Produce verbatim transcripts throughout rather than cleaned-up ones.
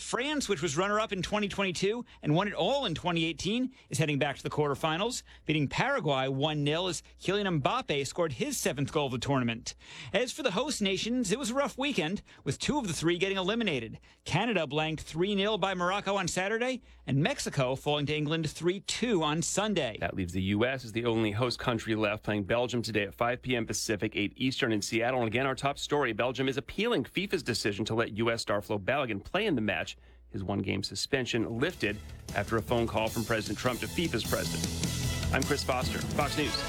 France, which was runner-up in twenty twenty-two and won it all in twenty eighteen, is heading back to the quarterfinals, beating Paraguay one nil as Kylian Mbappe scored his seventh goal of the tournament. As for the host nations, it was a rough weekend, with two of the three getting eliminated. Canada blanked three nil by Morocco on Saturday, and Mexico falling to England three two on Sunday. That leaves the U S as the only host country left, playing Belgium today at five p.m. Pacific, eight Eastern in Seattle. And again, our top story, Belgium is appealing FIFA's decision to let U S star Flo Balogun play in the match. His one-game suspension lifted after a phone call from President Trump to FIFA's president. I'm Chris Foster, Fox News.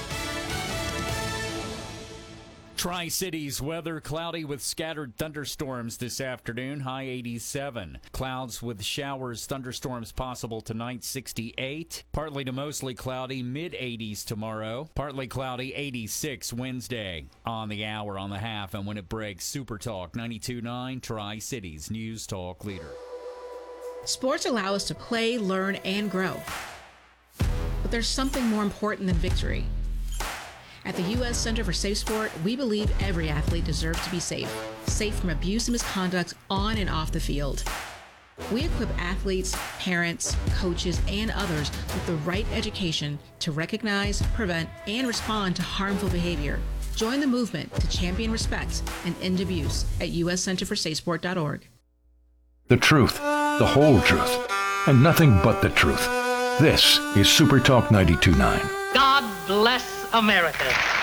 Tri-Cities weather, cloudy with scattered thunderstorms this afternoon, high eighty-seven. Clouds with showers, thunderstorms possible tonight, sixty-eight. Partly to mostly cloudy, mid eighties tomorrow. Partly cloudy, eighty-six Wednesday. On the hour, on the half, and when it breaks, Super Talk ninety-two point nine, Tri-Cities News Talk Leader. Sports allow us to play, learn, and grow. But there's something more important than victory. At the U S Center for Safe Sport, we believe every athlete deserves to be safe. Safe from abuse and misconduct on and off the field. We equip athletes, parents, coaches, and others with the right education to recognize, prevent, and respond to harmful behavior. Join the movement to champion respect and end abuse at U S center for safe sport dot org. The truth, the whole truth, and nothing but the truth. This is Super Talk ninety-two point nine. God bless America.